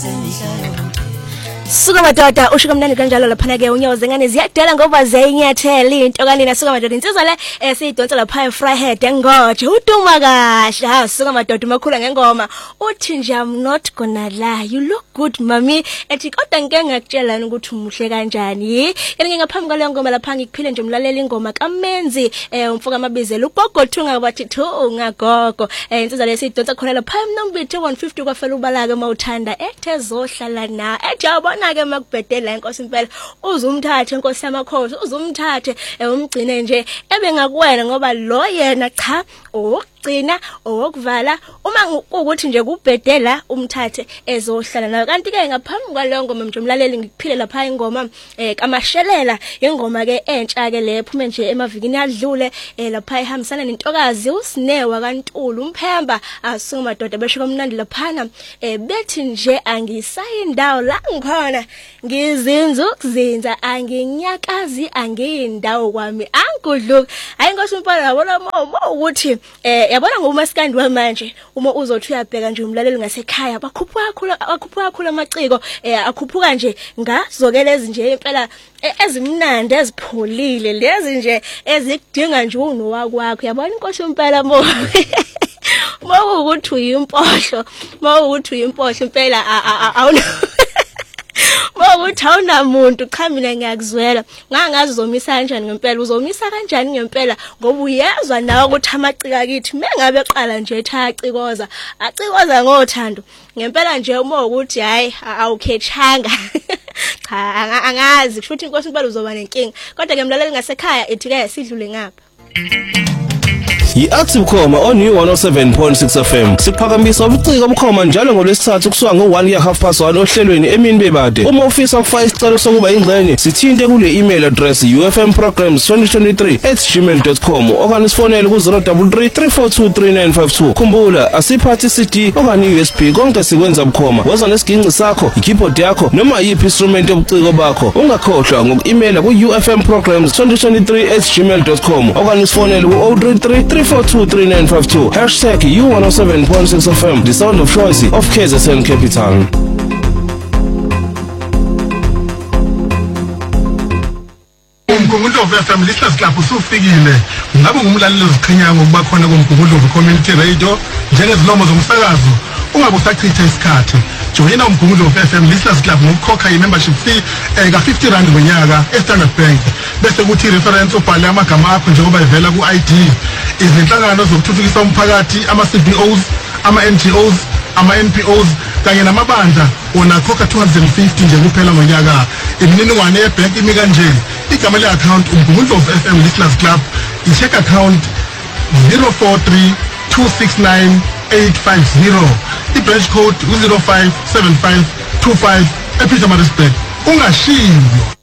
Suka madoda ushuka mnandi kanjalo lapha ke unyoze ngane ziyadela ngoba zeyinyathela into kanina suka madoda insizwa le siyidonsa lapha eFryhead engoje uduma kahle ha suka madoda makhula ngengoma uthi nje I'm not gonna lie you look good mami ethi kodwa ngeke ngakutshelana ukuthi umuhle kanjani yini ngaphambi kwale ngoma lapha ngikuphile nje umlalela ingoma kaMenzi umfoka amabizela ugogo thunga bathi thunga gogo insizwa le siyidonsa khona lapha eMnombithi 150 kwafela ubalaka mawuthanda ethe zohlala na ethi yabona ke makubhedela inkosi impela uzumthathe inkosi yamakhosi uzumthathe umgcine nje ebengakuwena ngoba lo yena cha okugcina okuvala uma ukuthi nje kubhedela umthathe ezohlala nayo kanti ke ngaphambi kwaleyo ngoma nje umlaleli ngikuphile lapha ingoma kaMashelela ingoma ke entsha ke le ephume nje emavikini adlule lapha ihambisana nentokazi uSinewa kaNtulu umphemba asuka madoda besho komnandi laphana bethi nje angisayindawo la ngikhona ngizinza ukuzinza anginyakazi angiyindawo kwami angudluki hayi inkosi impala yabona ukuthi yabona ngomasikandi wamanje uma uzothi uyabheka nje umlaleli ngasekhaya bakhuphuka kakhulu amaciko akhuphuka nje ngazokela ezinje impela ezimnandi ezipholile lezi nje ezikudinga nje unowakwakho yabona inkosi impela mo mawukuthi uyimpohlo impela awuna Mawuthawuna umuntu cha mina ngiyakuzwela ngangazi uzomisa kanjani ngempela uzomisa kanjani ngempela ngoba uyezwa nawe ukuthi amacika kithi mengabe eqala nje ethacikoza acikoza ngothando ngempela nje uma ukuthi hayi awukhethanga cha angazi futhi inkosi impela uzoba nenkinga kodwa ke mlaleli ngasekhaya ethi ke sidlule ngapha Yi-Active Khoma on U107.6 FM. Siphakamisa ubuciko obukhoma njalo ngolwesithathu kusuka ngo-1 1:30 ohlelweni emini bebade. Uma ufisa ukufaka isicelo sokuba ingxenye, sithinte kule email address ufmprograms2023@gmail.com okanye sifonele ku-033 342 3952. Khumbula asiphathi CD okanye USB konke sikwenza bukhoma. Woza nesiginci sakho, i-keyboard yakho noma yiphi instrument yobuciko bakho. Ungakhohlwa ngoku-emaila ku-ufmprograms2023@gmail.com okanye sifonele ku-033 3423952 #U107.6 FM, the sound of choice of KZN Capital. Umgungundlo FM lihlasi lapho usufikile ngabe ngumlaleli oziqhenya ngokuba khona komgungundlo community radio njengezilomo zomsakazo ungabe usachitha isikhathi joyina umgungundlo FM lihlasi lapho ngokukhokha i-membership fee ka-R50 ngonyaka eStandard Bank bese kuthi reference ubhale amagama akho njengoba ivela ku-ID izinhlangano zokuthuthukisa umphakathi ama-CBOs ama-NGOs ama-NPOs kanye namabandla unakhokha 250 nje kuphela ngonyaka imininingwane yebank imi kanje igama le-account umgungundlo FM Listeners Club i-check account 0432698850 i-branch code 057525 ePietermaritzburg ungashiywa.